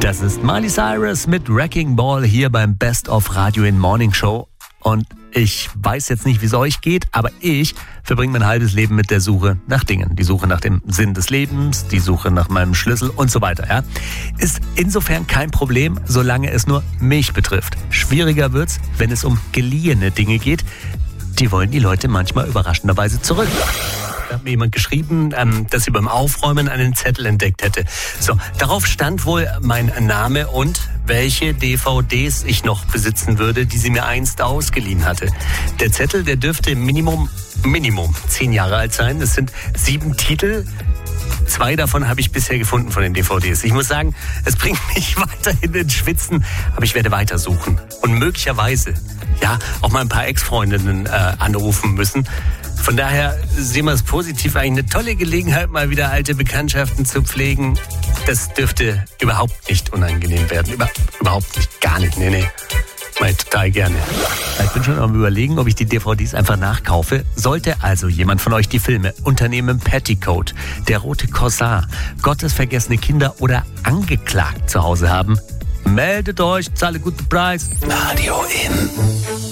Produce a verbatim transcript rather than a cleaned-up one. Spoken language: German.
Das ist Miley Cyrus mit Wrecking Ball hier beim Best of Radio in Morning Show. Und ich weiß jetzt nicht, wie es euch geht, aber ich verbringe mein halbes Leben mit der Suche nach Dingen. Die Suche nach dem Sinn des Lebens, die Suche nach meinem Schlüssel und so weiter. Ja? Ist insofern kein Problem, solange es nur mich betrifft. Schwieriger wird's, wenn es um geliehene Dinge geht. Die wollen die Leute manchmal überraschenderweise zurück. Da hat mir jemand geschrieben, ähm, dass sie beim Aufräumen einen Zettel entdeckt hätte. So, darauf stand wohl mein Name und welche D V Ds ich noch besitzen würde, die sie mir einst ausgeliehen hatte. Der Zettel, der dürfte Minimum, Minimum zehn Jahre alt sein. Das sind sieben Titel. Zwei davon habe ich bisher gefunden von den D V Ds. Ich muss sagen, es bringt mich weiterhin ins Schwitzen, aber ich werde weitersuchen. Und möglicherweise, ja, auch mal ein paar Ex-Freundinnen äh, anrufen müssen. Von daher sehen wir es positiv, eigentlich eine tolle Gelegenheit, mal wieder alte Bekanntschaften zu pflegen. Das dürfte überhaupt nicht unangenehm werden. Über, überhaupt nicht, gar nicht, nee, nee. Mal total gerne. Ich bin schon am Überlegen, ob ich die D V Ds einfach nachkaufe. Sollte also jemand von euch die Filme Unternehmen Petticoat, Der rote Korsar, Gottes vergessene Kinder oder Angeklagt zu Hause haben, meldet euch, zahle guten Preis. Radio in.